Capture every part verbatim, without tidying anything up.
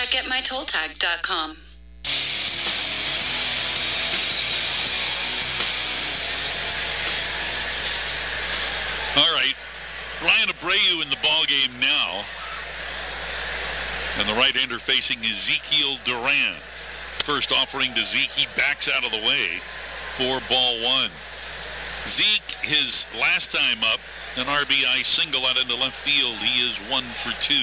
at get my toll tag dot com. All right, Bryan Abreu in the ballgame now. And the right-hander facing Ezekiel Duran. First offering to Zeke. He backs out of the way for ball one. Zeke, his last time up, an R B I single out into left field. He is one for two.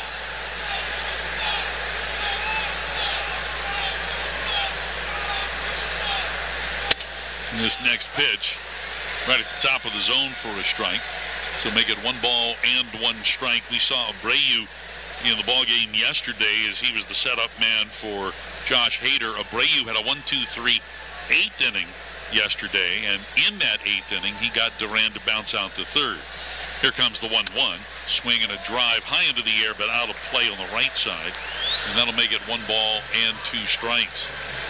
And this next pitch, right at the top of the zone for a strike. So make it one ball and one strike. We saw Abreu in the ballgame yesterday as he was the setup man for Josh Hader. Abreu had a one two three eighth inning yesterday, and in that eighth inning, he got Duran to bounce out to third. Here comes the one one. Swing and a drive high into the air, but out of play on the right side. And that'll make it one ball and two strikes.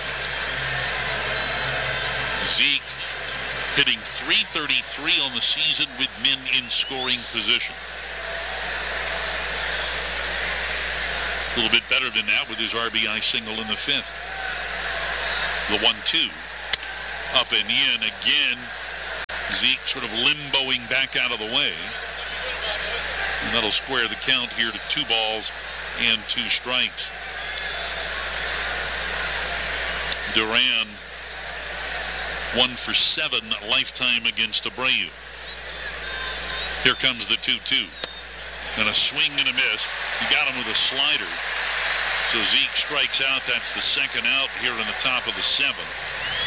Zeke hitting three thirty-three on the season with men in scoring position. A little bit better than that with his R B I single in the fifth. The one two. Up and in again. Zeke sort of limboing back out of the way. And that'll square the count here to two balls and two strikes. Duran, one for seven lifetime against Abreu. Here comes the two two. And a swing and a miss. He got him with a slider. So Zeke strikes out. That's the second out here in the top of the seventh.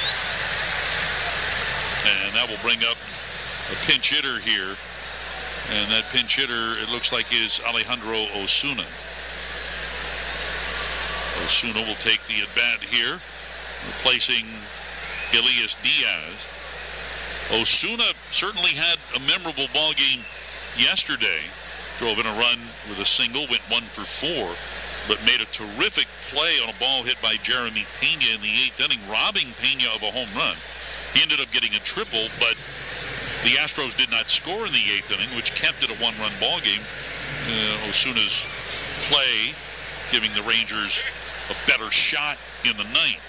And that will bring up a pinch hitter here. And that pinch hitter, it looks like, is Alejandro Osuna. Osuna will take the at-bat here, replacing Elias Diaz. Osuna certainly had a memorable ball game yesterday. Drove in a run with a single, went one for four, but made a terrific play on a ball hit by Jeremy Pena in the eighth inning, robbing Pena of a home run. He ended up getting a triple, but the Astros did not score in the eighth inning, which kept it a one-run ball game. Uh, Osuna's play giving the Rangers a better shot in the ninth.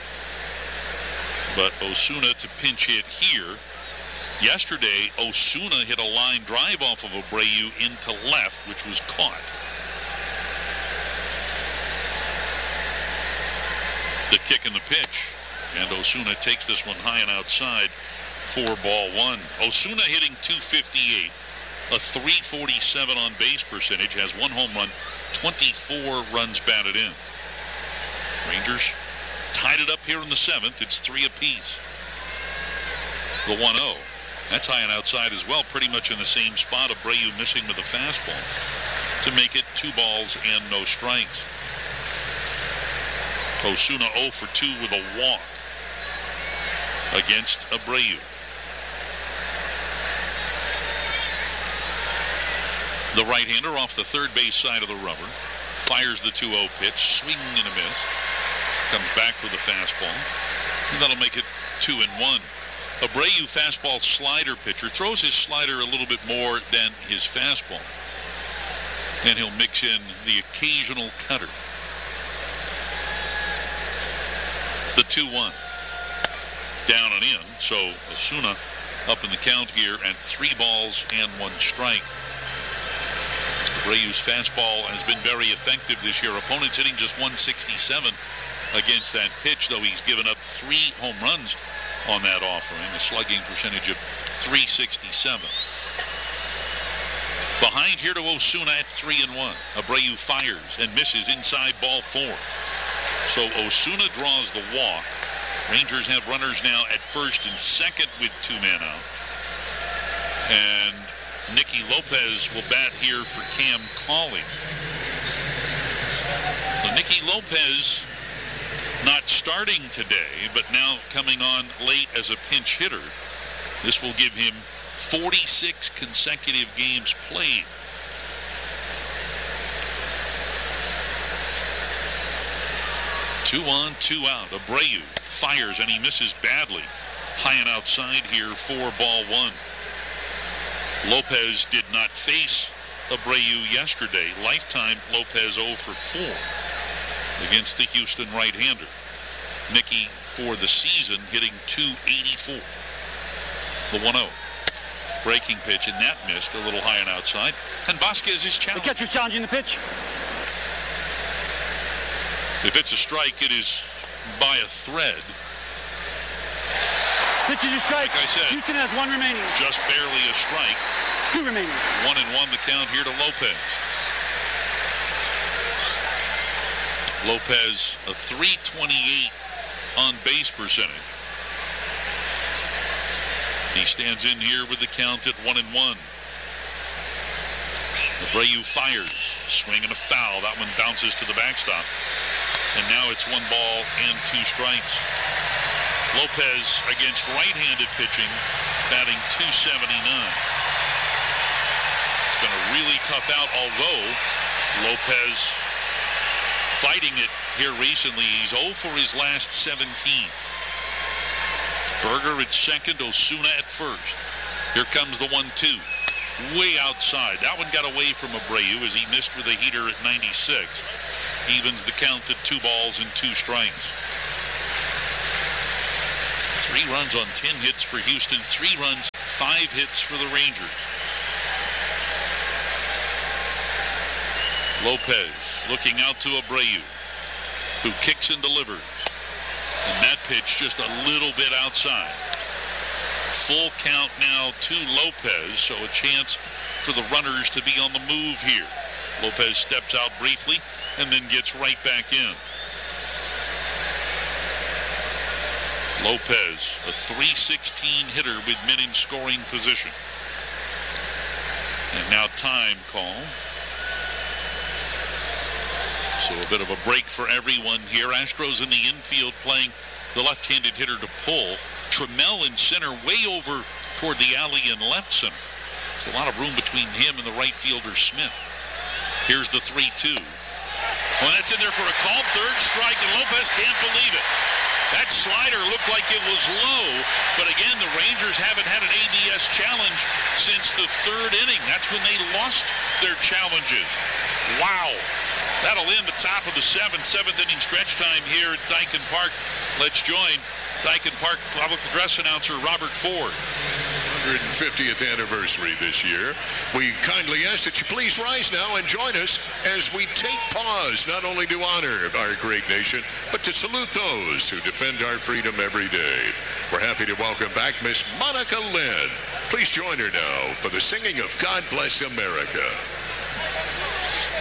But Osuna to pinch hit here. Yesterday, Osuna hit a line drive off of Abreu into left, which was caught. The kick and the pitch. And Osuna takes this one high and outside for ball one. Osuna hitting two fifty-eight, a three forty-seven on base percentage, has one home run, twenty-four runs batted in. Rangers tied it up here in the seventh. It's three apiece. The one oh. That's high and outside as well, pretty much in the same spot. Abreu missing with a fastball to make it two balls and no strikes. Osuna oh for two with a walk against Abreu. The right-hander off the third base side of the rubber. Fires the two oh pitch. Swing and a miss. Comes back with a fastball. And that'll make it two and one. Abreu, fastball slider pitcher, throws his slider a little bit more than his fastball. And he'll mix in the occasional cutter. The two one. Down and in. So Osuna up in the count here at three balls and one strike. Abreu's fastball has been very effective this year. Opponents hitting just one sixty-seven against that pitch, though he's given up three home runs on that offering, a slugging percentage of three sixty-seven. Behind here to Osuna at three and one. Abreu fires and misses inside ball four. So Osuna draws the walk. Rangers have runners now at first and second with two men out. And Nicky Lopez will bat here for Cam Cauley. So Nicky Lopez not starting today, but now coming on late as a pinch hitter. This will give him forty-six consecutive games played. Two on, two out. Abreu fires and he misses badly. High and outside here for ball one. Lopez did not face Abreu yesterday. Lifetime Lopez oh for four. against the Houston right-hander. Mickey, for the season, hitting two eighty-four. The one oh. Breaking pitch, and that missed a little high and outside. And Vasquez is challenged. The catcher's challenging the pitch. If it's a strike, it is by a thread. Pitch is a strike. Like I said, Houston has one remaining. Just barely a strike. Two remaining. One and one the count here to Lopez. Lopez, a three twenty-eight on base percentage. He stands in here with the count at one and one. Abreu fires, swing and a foul. That one bounces to the backstop. And now it's one ball and two strikes. Lopez against right-handed pitching, batting two seventy-nine. It's been a really tough out, although Lopez fighting it here recently. He's oh for his last seventeen. Berger at second, Osuna at first. Here comes the one two. Way outside. That one got away from Abreu as he missed with a heater at ninety-six. Evens the count at two balls and two strikes. Three runs on ten hits for Houston. Three runs, five hits for the Rangers. Lopez looking out to Abreu, who kicks and delivers. And that pitch just a little bit outside. Full count now to Lopez, so a chance for the runners to be on the move here. Lopez steps out briefly and then gets right back in. Lopez, a three sixteen hitter with men in scoring position. And now time call. So a bit of a break for everyone here. Astros in the infield playing the left-handed hitter to pull. Trammell in center, way over toward the alley in left center. There's a lot of room between him and the right fielder, Smith. Here's the three two. Well, that's in there for a call. Third strike, and Lopez can't believe it. That slider looked like it was low, but again, the Rangers haven't had an A B S challenge since the third inning. That's when they lost their challenges. Wow. That'll end the top of the seventh, seventh inning stretch time here at Daikin Park. Let's join Daikin Park public address announcer Robert Ford. one hundred fiftieth anniversary this year. We kindly ask that you please rise now and join us as we take pause, not only to honor our great nation, but to salute those who defend our freedom every day. We're happy to welcome back Miss Monica Lynn. Please join her now for the singing of God Bless America.